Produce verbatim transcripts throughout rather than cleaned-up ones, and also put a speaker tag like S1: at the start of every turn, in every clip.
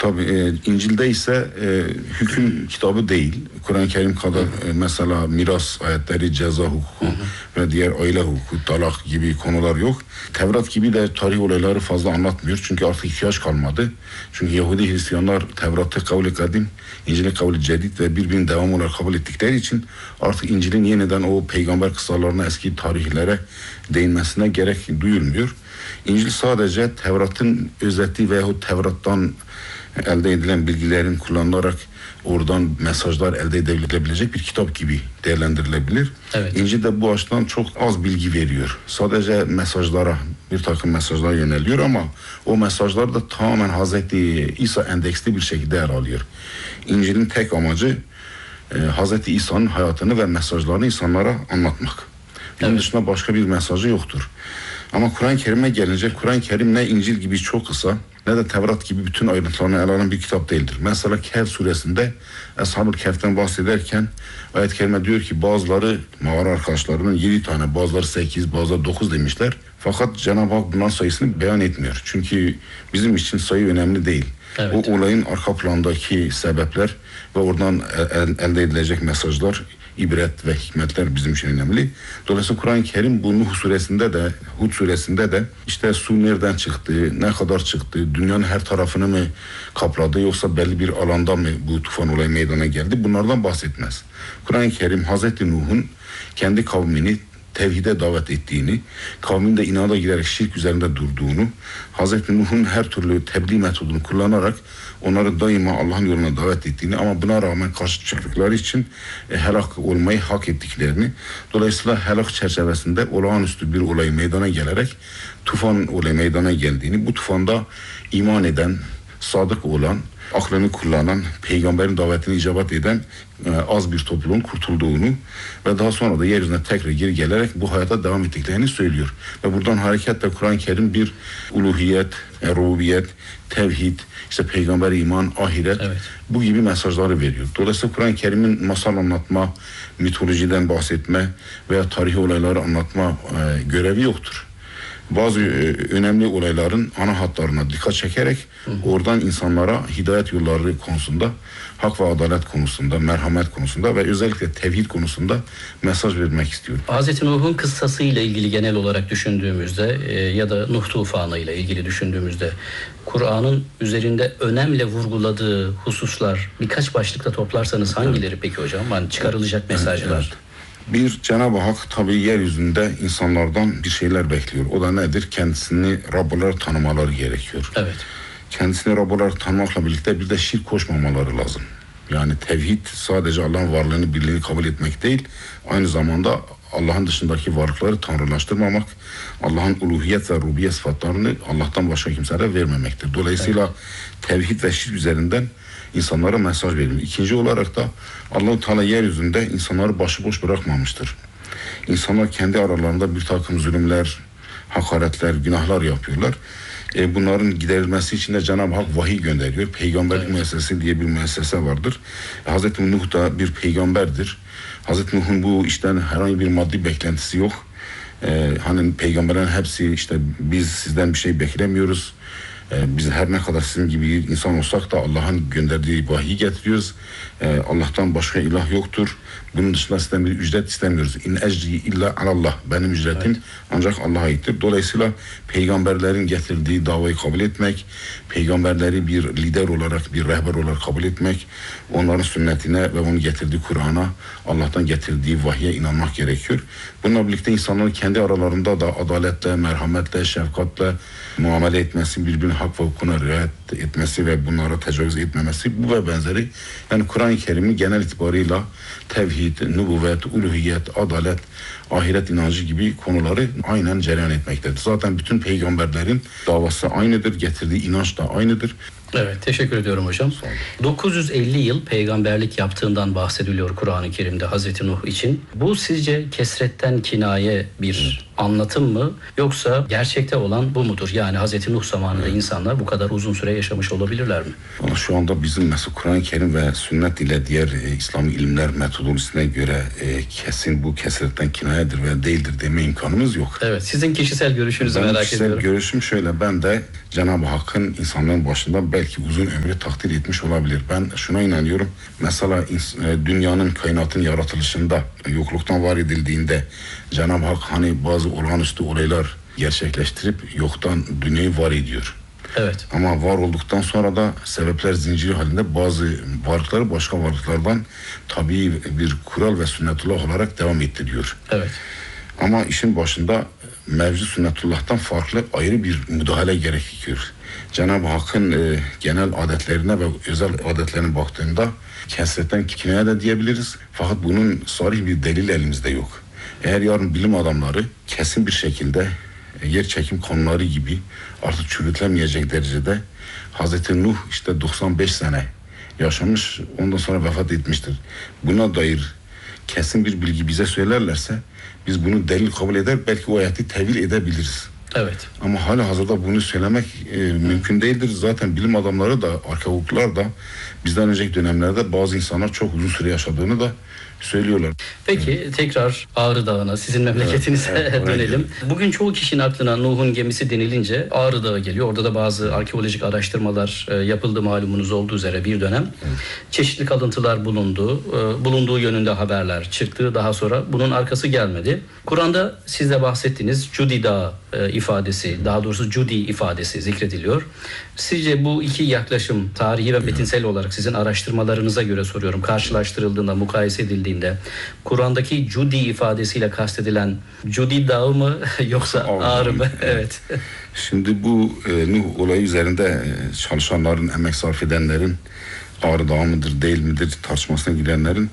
S1: Tabii e, İncil'de ise e, hüküm kitabı değil. Kur'an-ı Kerim kadar e, mesela miras ayetleri, ceza hukuku hı hı. ve diğer aile hukuku, talak gibi konular yok. Tevrat gibi de tarih olayları fazla anlatmıyor. Çünkü artık ihtiyaç kalmadı. Çünkü Yahudi Hristiyanlar Tevrat'ı kavli kadim, İncil'i kavli cedid ve birbirinin devam olarak kabul ettikleri için artık İncil'in yeniden o peygamber kıssalarına, eski tarihlere değinmesine gerek duyulmuyor. İncil sadece Tevrat'ın özeti veyahut Tevrat'tan elde edilen bilgilerin kullanılarak oradan mesajlar elde edilebilecek bir kitap gibi değerlendirilebilir. Evet. İncil de bu açıdan çok az bilgi veriyor. Sadece mesajlara, bir takım mesajlar yöneliyor ama o mesajlar da tamamen Hazreti İsa endeksli bir şekilde yer alıyor. İncil'in tek amacı e, Hazreti İsa'nın hayatını ve mesajlarını insanlara anlatmak. Bunun evet. dışında başka bir mesajı yoktur. Ama Kur'an-ı Kerim'e gelince Kur'an-ı Kerim ne İncil gibi çok kısa ne de Tevrat gibi bütün ayrıntılarını ele alan bir kitap değildir. Mesela Kehf suresinde Eshab-ı Kehf'ten bahsederken ayet-i kerime diyor ki bazıları mağara arkadaşlarının yedi tane, bazıları sekiz, bazıları dokuz demişler. Fakat Cenab-ı Hak bunların sayısını beyan etmiyor. Çünkü bizim için sayı önemli değil. Evet. O olayın arka plandaki sebepler ve oradan elde edilecek mesajlar, ibret ve hikmetler bizim için önemli. Dolayısıyla Kur'an-ı Kerim bu Nuh suresinde de, Hud suresinde de işte su nereden çıktı, ne kadar çıktı, dünyanın her tarafını mı kapladı yoksa belli bir alanda mı bu tufan olayı meydana geldi, bunlardan bahsetmez. Kur'an-ı Kerim Hazreti Nuh'un kendi kavmini tevhide davet ettiğini, kavminde inada girerek şirk üzerinde durduğunu, Hazreti Nuh'un her türlü tebliğ metodunu kullanarak onları daima Allah'ın yoluna davet ettiğini ama buna rağmen karşı çıktıkları için e, helak olmayı hak ettiklerini, dolayısıyla helak çerçevesinde olağanüstü bir olay meydana gelerek tufan olayı meydana geldiğini, bu tufanda iman eden, sadık olan, aklını kullanan, peygamberin davetini icabet eden e, az bir topluluğun kurtulduğunu ve daha sonra da yeryüzüne tekrar geri gelerek bu hayata devam ettiklerini söylüyor. Ve buradan hareketle Kur'an-ı Kerim bir uluhiyet, rububiyet, tevhid, işte peygamber iman, ahiret, evet. bu gibi mesajları veriyor. Dolayısıyla Kur'an-ı Kerim'in masal anlatma, mitolojiden bahsetme veya tarihi olayları anlatma e, görevi yoktur. Bazı e, önemli olayların ana hatlarına dikkat çekerek hı hı. oradan insanlara hidayet yolları konusunda, hak ve adalet konusunda, merhamet konusunda ve özellikle tevhid konusunda mesaj vermek istiyorum.
S2: Hazreti Nuh'un kıssasıyla ilgili genel olarak düşündüğümüzde e, ya da Nuh tufanı ile ilgili düşündüğümüzde Kur'an'ın üzerinde önemli vurguladığı hususlar birkaç başlıkta toplarsanız hangileri evet. peki hocam? Yani çıkarılacak mesajlar. Evet, evet.
S1: Bir, Cenab-ı Hak tabii yeryüzünde insanlardan bir şeyler bekliyor. O da nedir? Kendisini Rab olarak tanımaları gerekiyor. Evet. Kendisini Rab olarak tanımakla birlikte bir de şirk koşmamaları lazım. Yani tevhid sadece Allah'ın varlığını, birliğini kabul etmek değil, aynı zamanda Allah'ın dışındaki varlıkları tanrılaştırmamak, Allah'ın uluhiyet ve rububiyet sıfatlarını Allah'tan başka kimselere vermemektir. Dolayısıyla evet. tevhid ve şirk üzerinden insanlara mesaj veriyor. İkinci olarak da Allah-u Teala yeryüzünde insanları başıboş bırakmamıştır. İnsanlar kendi aralarında bir takım zulümler, hakaretler, günahlar yapıyorlar. E bunların giderilmesi için de Cenab-ı Hak vahiy gönderiyor. Peygamberlik evet. müessesesi diye bir müessese vardır. Hazreti Nuh da bir peygamberdir. Hazreti Nuh'un bu işten herhangi bir maddi beklentisi yok. E, hani peygamberlerin hepsi işte biz sizden bir şey beklemiyoruz. Ee, biz her ne kadar sizin gibi bir insan olsak da Allah'ın gönderdiği vahiy getiriyoruz. Ee, Allah'tan başka ilah yoktur. Bunun dışında sizden bir ücret istemiyoruz. İn ecri illa alallah. Benim ücretim evet. ancak Allah'a aittir. Dolayısıyla peygamberlerin getirdiği davayı kabul etmek, peygamberleri bir lider olarak, bir rehber olarak kabul etmek, onların sünnetine ve onun getirdiği Kur'an'a, Allah'tan getirdiği vahye inanmak gerekiyor. Bununla birlikte insanların kendi aralarında da adaletle, merhametle, şefkatle muamele etmesi, birbirinin hak ve hukukuna riayet etmesi ve bunlara tecavüz etmemesi, bu ve benzeri. Yani Kur'an-ı Kerim'i genel itibarıyla tevhid, nübüvvet, uluhiyet, adalet, ahiret inancı gibi konuları aynen cereyan etmektedir. Zaten bütün peygamberlerin davası aynıdır, getirdiği inanç da aynıdır.
S2: Evet, teşekkür ediyorum hocam. dokuz yüz elli yıl peygamberlik yaptığından bahsediliyor Kur'an-ı Kerim'de Hazreti Nuh için. Bu sizce kesretten kinaye bir anlatım mı yoksa gerçekte olan bu mudur? Yani Hazreti Nuh zamanında evet. insanlar bu kadar uzun süre yaşamış olabilirler mi?
S1: Ama şu anda bizim mesela Kur'an-ı Kerim ve sünnet ile diğer e, İslami ilimler metodolojisine göre e, kesin bu kesinlikle kinayedir veya değildir deme imkanımız yok.
S2: Evet, sizin kişisel görüşünüzü
S1: ben
S2: merak
S1: kişisel
S2: ediyorum.
S1: Görüşüm şöyle, ben de Cenab-ı Hakk'ın insanların başında belki uzun ömrü takdir etmiş olabilir. Ben şuna inanıyorum. Mesela e, dünyanın, kainatın yaratılışında, yokluktan var edildiğinde Cenab-ı Hak hani bazı olağanüstü olaylar gerçekleştirip yoktan dünyayı var ediyor.
S2: Evet.
S1: Ama var olduktan sonra da sebepler zinciri halinde bazı varlıkları başka varlıklardan tabii bir kural ve sünnetullah olarak devam ettiriyor.
S2: Evet.
S1: Ama işin başında mevcut sünnetullah'tan farklı ayrı bir müdahale gerekiyor. Cenab-ı Hakk'ın e, genel adetlerine ve özel adetlerine baktığında kesretten kinaya da diyebiliriz. Fakat bunun sarih bir delil elimizde yok. Eğer yarın bilim adamları kesin bir şekilde e, yer çekim konuları gibi artık çürütülemeyecek derecede Hazreti Nuh işte doksan beş sene yaşamış, ondan sonra vefat etmiştir. Buna dair kesin bir bilgi bize söylerlerse biz bunu delil kabul eder, belki o ayeti tevil edebiliriz.
S2: Evet.
S1: Ama hala hazırda bunu söylemek e, mümkün değildir. Zaten bilim adamları da, arkeologlar da bizden önceki dönemlerde bazı insanlar çok uzun süre yaşadığını da söylüyorlar.
S2: Peki evet. tekrar Ağrı Dağı'na, sizin memleketinize evet, evet, dönelim. Bugün çoğu kişinin aklına Nuh'un gemisi denilince Ağrı Dağı geliyor. Orada da bazı arkeolojik araştırmalar e, yapıldı, malumunuz olduğu üzere bir dönem. Evet. Çeşitli kalıntılar bulundu. E, bulunduğu yönünde haberler çıktı. Daha sonra bunun arkası gelmedi. Kur'an'da siz de bahsettiğiniz Cudi Dağı e, ifadesi, daha doğrusu Cudi ifadesi zikrediliyor. Sizce bu iki yaklaşım tarihi ve metinsel olarak sizin araştırmalarınıza göre soruyorum, karşılaştırıldığında, mukayese edildiğinde Kur'an'daki Cudi ifadesiyle kastedilen Cudi Dağı mı yoksa Ağrı mı? Evet.
S1: Şimdi bu e, Nuh olayı üzerinde e, çalışanların, emek sarf edenlerin Ağrı Dağı mıdır değil midir tartışmasına girenlerin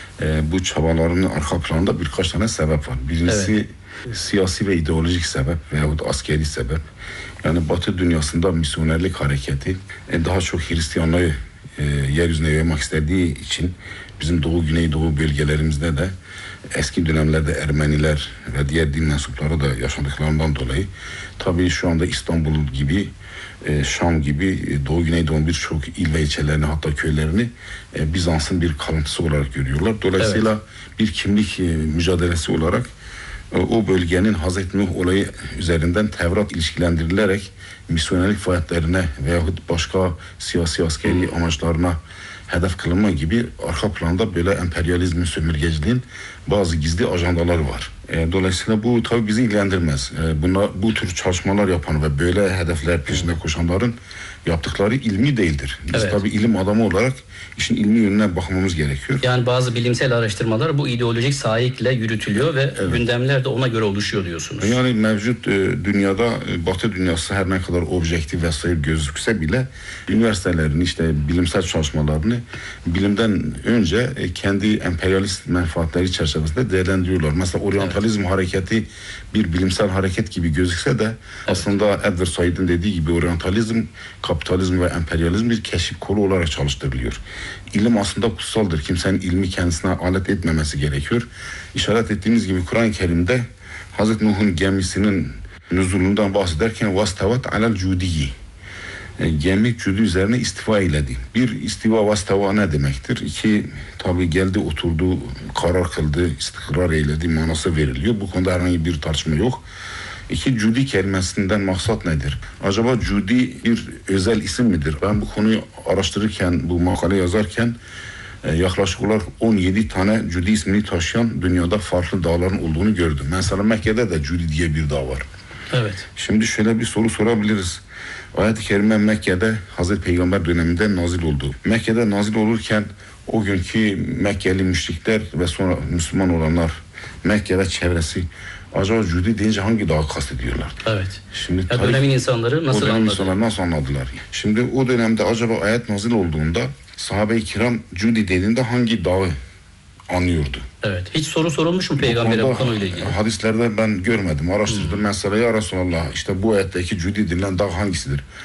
S1: e, bu çabalarının arka planında birkaç tane sebep var. Birincisi evet. siyasi ve ideolojik sebep veyahut askeri sebep. Yani Batı dünyasında misyonerlik hareketi e, daha çok Hristiyanlığı e, yeryüzüne yaymak istediği için bizim Doğu Güneydoğu bölgelerimizde de eski dönemlerde Ermeniler ve diğer din mensupları da yaşadıklarından dolayı tabii şu anda İstanbul gibi, e, Şam gibi e, Doğu Güneydoğu birçok il ve ilçelerini, hatta köylerini e, Bizans'ın bir kalıntısı olarak görüyorlar. Dolayısıyla evet. bir kimlik e, mücadelesi olarak e, o bölgenin Hazreti Nuh olayı üzerinden Tevrat ilişkilendirilerek misyonerlik faaliyetlerine veyahut başka siyasi askeri amaçlarına hedef kılınma gibi arka planda böyle emperyalizmin, sömürgeciliğin bazı gizli ajandaları var. E, dolayısıyla bu tabii bizi ilgilendirmez. E, buna, bu tür çalışmalar yapan ve böyle hedefler peşinde koşanların yaptıkları ilmi değildir. Biz evet. tabii ilim adamı olarak işin ilmi yönüne bakmamız gerekiyor.
S2: Yani bazı bilimsel araştırmalar bu ideolojik sahikle yürütülüyor ve evet. gündemler de ona göre oluşuyor diyorsunuz.
S1: Yani mevcut e, dünyada, e, Batı dünyası her ne kadar objektif vesaire gözükse bile üniversitelerin işte bilimsel çalışmalarını bilimden önce e, kendi emperyalist menfaatleri çerçevesinde değerlendiriyorlar. Mesela oryantalizm evet. hareketi bir bilimsel hareket gibi gözükse de evet. aslında Edward Said'in dediği gibi oryantalizm, kapitalizm ve emperyalizm bir keşif kolu olarak çalıştırılıyor. İlim aslında kutsaldır. Kimsenin ilmi kendisine alet etmemesi gerekiyor. İşaret ettiğimiz gibi Kur'an-ı Kerim'de Hazreti Nuh'un gemisinin nüzulundan bahsederken vastavat alel cudiyi. Gemi cudi üzerine istiva eyledi. Bir, istiva vastava ne demektir? İki, tabi geldi, oturdu, karar kıldı, istikrar eyledi manası veriliyor. Bu konuda herhangi bir tartışma yok. İki, cudi kelimesinden maksat nedir? Acaba cudi bir özel isim midir? Ben bu konuyu araştırırken, bu makale yazarken e, yaklaşık olarak on yedi tane cudi ismini taşıyan dünyada farklı dağların olduğunu gördüm. Mesela Mekke'de de cudi diye bir dağ var.
S2: Evet.
S1: Şimdi şöyle bir soru sorabiliriz. Ayet-i Kerime Mekke'de Hazreti Peygamber döneminde nazil oldu. Mekke'de nazil olurken o günkü Mekkeli müşrikler ve sonra Müslüman olanlar, Mekke ve çevresi acaba Cudi deyince hangi dağı kastediyorlar?
S2: Evet.
S1: Şimdi
S2: ya dönemin insanları nasıl
S1: o dönem
S2: anladı?
S1: insanlar nasıl anladılar? Şimdi o dönemde acaba ayet nazil olduğunda sahabe-i kiram Cudi dediğinde hangi dağı anlıyordu?
S2: Evet. Hiç soru sorulmuş mu Peygamber'e bu, bu konuyla ilgili?
S1: Hadislerde ben görmedim. Araştırdım. Hmm. Mesela ya Resulallah işte bu ayetteki Cudi denilen dağ hangisidir?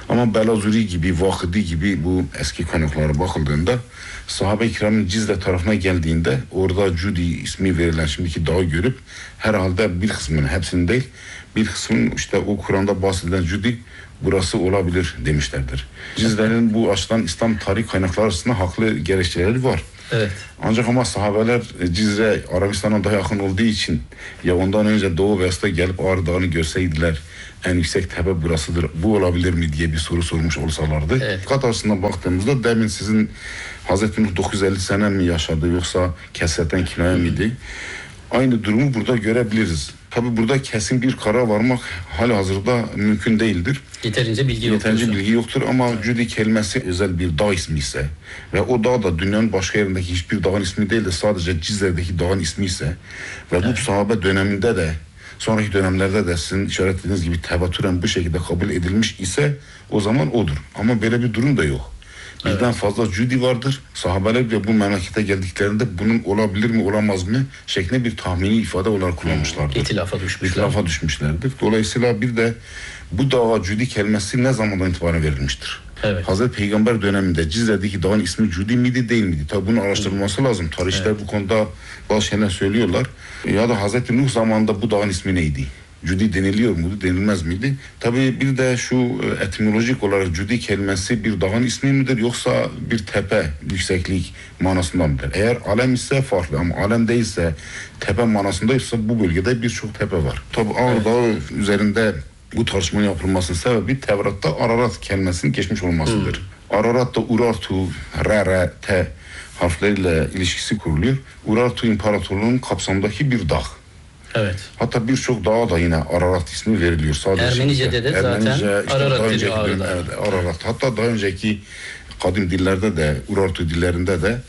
S1: Ama Belazuri gibi, Vakidi gibi bu eski kaynaklara bakıldığında sahabe-i kiramın Cizre tarafına geldiğinde orada Cudi ismi verilen şimdiki dağı görüp herhalde bir kısmının, hepsinin değil, bir kısmının işte o Kur'an'da bahsedilen Cudi burası olabilir demişlerdir. Cizre'nin bu açıdan İslam tarih kaynakları arasında haklı gerekçeleri var.
S2: Evet.
S1: Ancak ama sahabeler Cizre Arabistan'a daha yakın olduğu için ya ondan önce Doğu Beyaz'da gelip Ağrı Dağı'nı görseydiler en yüksek tepe burasıdır, bu olabilir mi diye bir soru sormuş olsalardı.
S2: Evet.
S1: Fakat aslında baktığımızda demin sizin Hazreti Nuh dokuz yüz elli sene mi yaşadı yoksa kesretten kinaya mıydı? Aynı durumu burada görebiliriz. Tabi burada kesin bir karar varmak halihazırda mümkün değildir.
S2: Yeterince bilgi yok.
S1: Yeterince bilgi yoktur ama evet. Cudi kelimesi özel bir dağ ismi ise ve o dağ da dünyanın başka yerindeki hiçbir dağın ismi değil de sadece Cizre'deki dağın ismi ise ve evet. bu sahabe döneminde de sonraki dönemlerde de sizin işaretlediğiniz gibi tevatüren bu şekilde kabul edilmiş ise o zaman odur. Ama böyle bir durum da yok. Birden evet. fazla Cudi vardır. Sahabeler de bu memlekete geldiklerinde bunun olabilir mi olamaz mı şeklinde bir tahmini ifade olarak kullanmışlardır.
S2: Hmm, İtilafa düşmüşler.
S1: İtilafa düşmüşlerdir. Dolayısıyla bir de bu dağa Cudi kelimesi ne zamandan itibaren verilmiştir?
S2: Evet.
S1: Hazreti Peygamber döneminde Cizre'deki dağın ismi Cudi miydi değil miydi? Tabi bunun araştırılması hmm. lazım. Tarihçiler evet. bu konuda bazı şeyler söylüyorlar. Ya da Hazreti Nuh zamanında bu dağın ismi neydi? Cudi deniliyor muydu, denilmez miydi? Tabii bir de şu etimolojik olarak Cudi kelimesi bir dağın ismi midir yoksa bir tepe, yükseklik manasında mıdır? Eğer alem ise farklı ama alem değilse tepe manasındaysa bu bölgede birçok tepe var. Tabii Ağrı evet. Dağı üzerinde bu tartışmanın yapılmasının sebebi Tevrat'ta Ararat kelimesinin geçmiş olmasıdır. Hmm. Ararat'ta Urartu, R, R, T harfleriyle ilişkisi kuruluyor. Urartu İmparatorluğu'nun kapsamındaki bir dağ.
S2: Evet.
S1: Hatta birçok dağa da yine Ararat ismi veriliyor. Sadece
S2: Ermenice'de de zaten
S1: işte
S2: Ararat dili
S1: evet, Ararat. Hatta daha önceki kadim dillerde de Urartu dillerinde de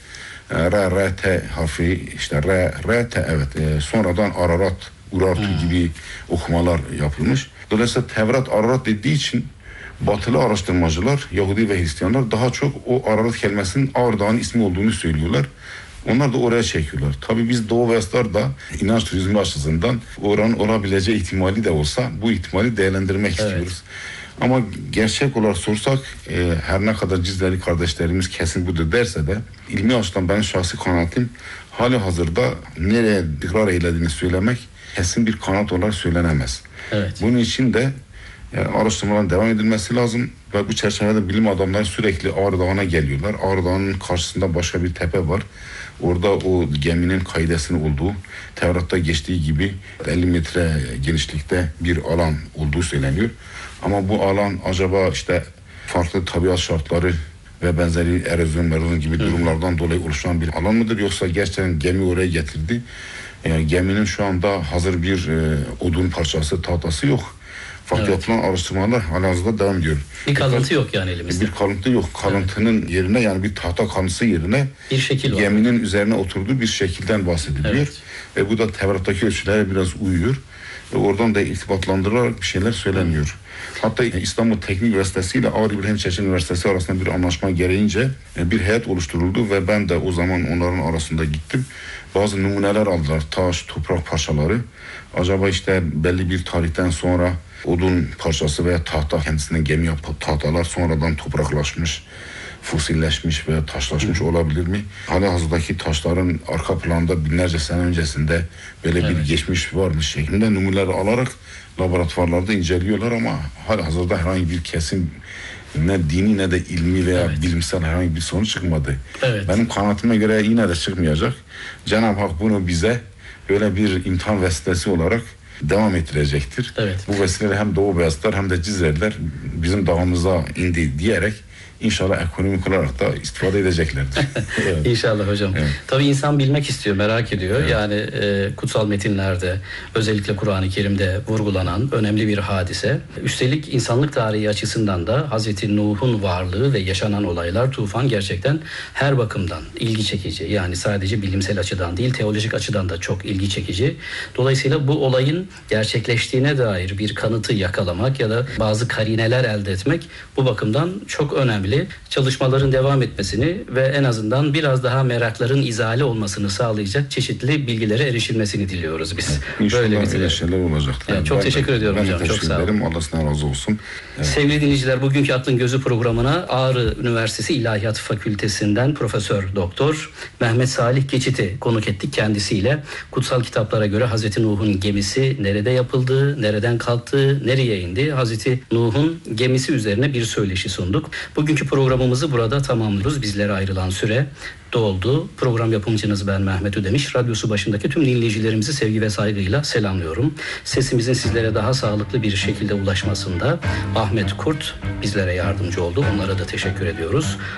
S1: R, R, T harfi işte R, R, T evet e, sonradan Ararat, Urartu hmm. gibi okumalar yapılmış. Dolayısıyla Tevrat Ararat dediği için batılı araştırmacılar, Yahudi ve Hristiyanlar daha çok o Ararat kelimesinin Ağrı Dağı'nın ismi olduğunu söylüyorlar. Onlar da oraya çekiyorlar. Tabii biz Doğu Beyazlar da inanç turizmi açısından oranın olabileceği ihtimali de olsa bu ihtimali değerlendirmek evet. istiyoruz. Ama gerçek olarak sorsak e, her ne kadar Cizreli kardeşlerimiz kesin budur derse de ilmi açıdan benim şahsi kanaatim hali hazırda nereye ikrar eylediğini söylemek kesin bir kanaat olarak söylenemez.
S2: Evet.
S1: Bunun için de yani araştırmaların devam edilmesi lazım ve bu çerçevede bilim adamları sürekli Ağrı Dağı'na geliyorlar. Ağrı Dağı'nın karşısında başka bir tepe var. Orada o geminin kaidesinin olduğu, Tevrat'ta geçtiği gibi elli metre genişlikte bir alan olduğu söyleniyor. Ama bu alan acaba işte farklı tabiat şartları ve benzeri erozyon, merozyon gibi durumlardan dolayı oluşan bir alan mıdır? Yoksa gerçekten gemi oraya getirdi. Yani geminin şu anda hazır bir e, odun parçası, tahtası yok. Fakat evet. yapılan araştırmalar halihazırda devam ediyor.
S2: Bir kalıntı yok yani elimizde.
S1: Bir kalıntı yok. Kalıntının evet. yerine yani bir tahta kalıntısı yerine
S2: bir şekil
S1: geminin
S2: var.
S1: üzerine oturduğu bir şekilden bahsediliyor. Evet. Ve bu da Tevrat'taki ölçülere biraz uyuyor. Ve oradan da irtibatlandırılarak bir şeyler söyleniyor. Hatta İstanbul Teknik Üniversitesi ile Ağrı İbrahim Çetin Üniversitesi arasında bir anlaşma gereğince bir heyet oluşturuldu ve ben de o zaman onların arasında gittim. Bazı numuneler aldılar. Taş, toprak parçaları. Acaba işte belli bir tarihten sonra odun parçası veya tahta kendisinden gemi yapıp tahtalar sonradan topraklaşmış, fosilleşmiş veya taşlaşmış olabilir mi? Halihazırdaki taşların arka planda binlerce sene öncesinde böyle evet. bir geçmiş varmış şeklinde numuneleri alarak laboratuvarlarda inceliyorlar ama halihazırda herhangi bir kesin ne dini ne de ilmi veya evet. bilimsel herhangi bir sonuç çıkmadı. Evet. Benim kanaatime göre yine de çıkmayacak. Cenab-ı Hak bunu bize böyle bir imtihan vesilesi olarak devam ettirecektir. Evet. Bu vesileyle hem Doğu Beyazlar hem de Cizreliler bizim dağımıza indi diyerek İnşallah ekonomik olarak da istifade edeceklerdir.
S2: Evet. İnşallah hocam. Evet. Tabii insan bilmek istiyor, merak ediyor. Evet. Yani e, kutsal metinlerde, özellikle Kur'an-ı Kerim'de vurgulanan önemli bir hadise. Üstelik insanlık tarihi açısından da Hazreti Nuh'un varlığı ve yaşanan olaylar, tufan gerçekten her bakımdan ilgi çekici. Yani sadece bilimsel açıdan değil, teolojik açıdan da çok ilgi çekici. Dolayısıyla bu olayın gerçekleştiğine dair bir kanıtı yakalamak ya da bazı karineler elde etmek bu bakımdan çok önemli. önemli. Çalışmaların devam etmesini ve en azından biraz daha merakların izale olmasını sağlayacak çeşitli bilgilere erişilmesini diliyoruz biz.
S1: İnşallah
S2: Böyle
S1: öyle
S2: bir
S1: şeyler olacak.
S2: Yani çok
S1: ben
S2: teşekkür
S1: de,
S2: ediyorum
S1: ben
S2: hocam.
S1: Teşekkür
S2: çok sağ olun.
S1: ederim. Allah sizden razı olsun. Evet.
S2: Sevgili dinleyiciler, bugünkü Aklın Gözü programına Ağrı Üniversitesi İlahiyat Fakültesinden Profesör Doktor Mehmet Salih Geçit'i konuk ettik kendisiyle. Kutsal kitaplara göre Hazreti Nuh'un gemisi nerede yapıldığı, nereden kalktığı, nereye indi? Hazreti Nuh'un gemisi üzerine bir söyleşi sunduk. Bugünkü programımızı burada tamamlıyoruz. Bizlere ayrılan süre doldu. Program yapımcınız ben Mehmet Ödemiş. Radyosu başındaki tüm dinleyicilerimizi sevgi ve saygıyla selamlıyorum. Sesimizin sizlere daha sağlıklı bir şekilde ulaşmasında Ahmet Kurt bizlere yardımcı oldu. Onlara da teşekkür ediyoruz.